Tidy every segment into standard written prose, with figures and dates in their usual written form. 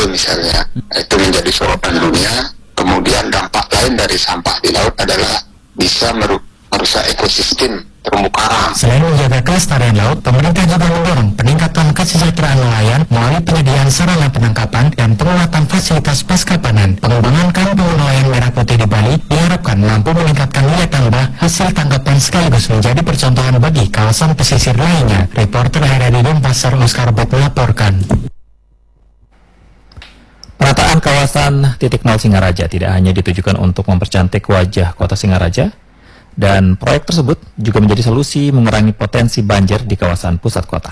misalnya. Itu menjadi sorotan dunia. Kemudian dampak lain dari sampah di laut adalah bisa merusak ekosistem terumbu karang. Selain menjaga kelestarian laut, pemerintah juga mendorong peningkatan kesejahteraan nelayan melalui penyediaan sarana penangkapan dan penguatan fasilitas pasca panen. Pengembangan kampung nelayan merah putih di Bali diharapkan mampu meningkatkan nilai tambah hasil tangkapan sekaligus menjadi percontohan bagi kawasan pesisir lainnya. Reporter RRI Denpasar Oscar Bot melaporkan. Penataan kawasan titik nol Singaraja tidak hanya ditujukan untuk mempercantik wajah kota Singaraja, dan proyek tersebut juga menjadi solusi mengurangi potensi banjir di kawasan pusat kota.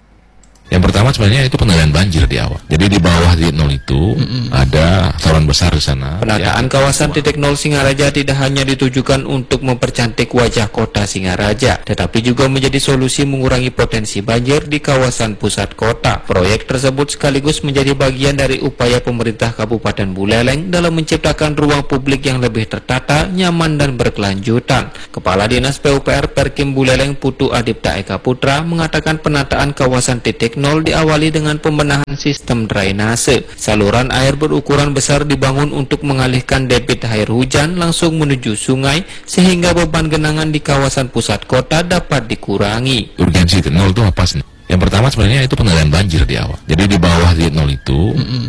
Yang pertama sebenarnya itu pengendalian banjir di awal. Jadi di bawah titik nol itu ada saluran besar di sana. Penataan kawasan titik nol Singaraja tidak hanya ditujukan untuk mempercantik wajah kota Singaraja, tetapi juga menjadi solusi mengurangi potensi banjir di kawasan pusat kota. Proyek tersebut sekaligus menjadi bagian dari upaya pemerintah Kabupaten Buleleng dalam menciptakan ruang publik yang lebih tertata, nyaman dan berkelanjutan. Kepala Dinas PUPR Perkim Buleleng Putu Adipta Eka Putra mengatakan penataan kawasan titik nol diawali dengan pembenahan sistem drainase. Saluran air berukuran besar dibangun untuk mengalihkan debit air hujan langsung menuju sungai sehingga beban genangan di kawasan pusat kota dapat dikurangi. Urgensi titik nol itu apa sih? Yang pertama sebenarnya itu pengendalian banjir di awal. Jadi di bawah titik nol itu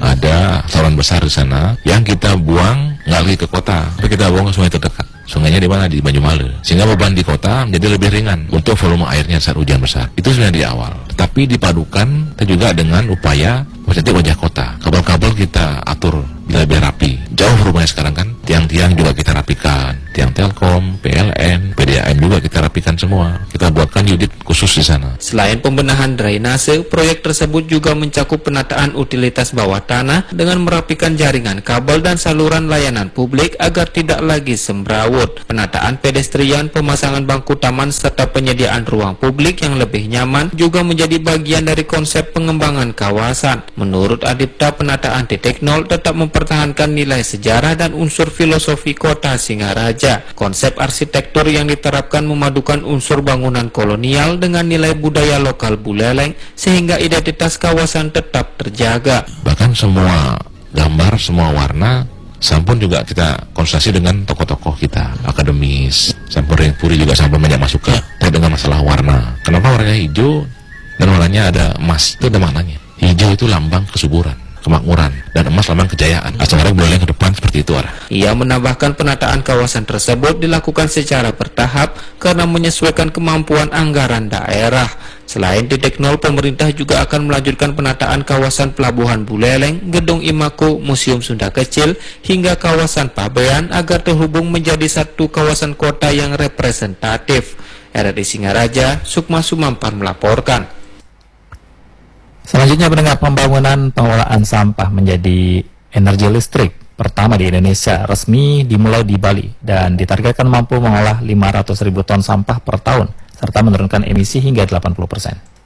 ada saluran besar di sana yang kita buang nggak lagi ke kota, tapi kita buang ke sungai terdekat. Sungainya di mana? Di Banyumale. Sehingga beban di kota menjadi lebih ringan untuk volume airnya saat hujan besar. Itu sebenarnya di awal. Tapi dipadukan juga dengan upaya mempercantik wajah kota. Kabel-kabel kita atur lebih rapi. Jauh rumahnya sekarang kan. Tiang-tiang juga kita rapikan. Tiang Telkom, PLN, PDAM juga kita rapikan semua. Kita buatkan unit khusus di sana. Selain pembenahan drainase, proyek tersebut juga mencakup penataan utilitas bawah tanah dengan merapikan jaringan kabel dan saluran layanan publik agar tidak lagi semrawut. Penataan pedestrian, pemasangan bangku taman, serta penyediaan ruang publik yang lebih nyaman juga menjadi bagian dari konsep pengembangan kawasan. Menurut Adipta, penataan titik nol tetap mempertahankan nilai sejarah dan unsur filosofi kota Singaraja. Konsep arsitektur yang diterapkan memadukan unsur bangunan kolonial dengan nilai budaya lokal Buleleng sehingga identitas kawasan tetap terjaga. Bahkan semua gambar, semua warna Sampun juga kita konsultasi dengan tokoh-tokoh kita, akademis. Sampun Puri juga Sampun banyak masuk ke dengan masalah warna. Kenapa warnanya hijau dan warnanya ada emas? Itu ada maknanya. Hijau itu lambang kesuburan, kemakmuran, dan emas lambang kejayaan. Sebenarnya Buleleng ke depan seperti itu arah. Ia menambahkan penataan kawasan tersebut dilakukan secara bertahap karena menyesuaikan kemampuan anggaran daerah. Selain titik nol, pemerintah juga akan melanjutkan penataan kawasan Pelabuhan Buleleng, Gedung Imaku, Museum Sunda Kecil, hingga kawasan Pabean agar terhubung menjadi satu kawasan kota yang representatif. RRI Singaraja, Sukma Sumampan melaporkan. Selanjutnya, pendengar, pembangunan pengolahan sampah menjadi energi listrik pertama di Indonesia resmi dimulai di Bali dan ditargetkan mampu mengolah 500.000 ton sampah per tahun serta menurunkan emisi hingga 80%.